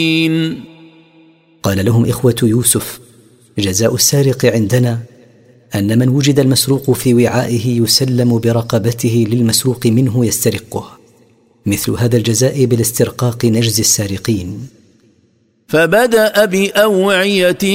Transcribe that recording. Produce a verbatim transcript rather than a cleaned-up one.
قال لهم إخوة يوسف: جزاء السارق عندنا أن من وجد المسروق في وعائه يسلم برقبته للمسروق منه يسترقه، مثل هذا الجزاء بالاسترقاق نجزي السارقين. فبدأ بأوعيته